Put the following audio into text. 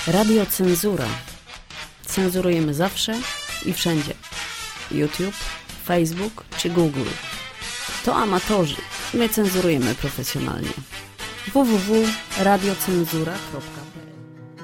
Radiocenzura. Cenzurujemy zawsze i wszędzie. YouTube, Facebook czy Google. To amatorzy. My cenzurujemy profesjonalnie. www.radiocenzura.pl